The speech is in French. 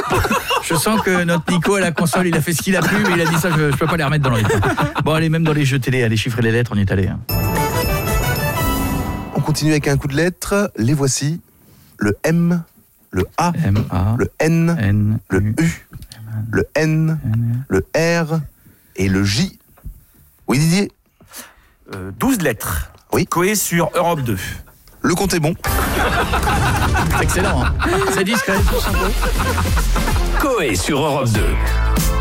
Je sens que notre Nico à la console, il a fait ce qu'il a pu, mais il a dit ça, je peux pas les remettre dans le rythme. Bon, allez, même dans les jeux télé, les chiffres et les lettres, on y est allé. On continue avec un coup de lettres. Les voici. Le M, le A, M-A, le N, le U, le N, le R et le J. Oui, Didier? 12 lettres. Oui. Coé sur Europe 2. Le compte est bon. C'est excellent, hein. C'est discret, tout simplement. Coé sur Europe 2.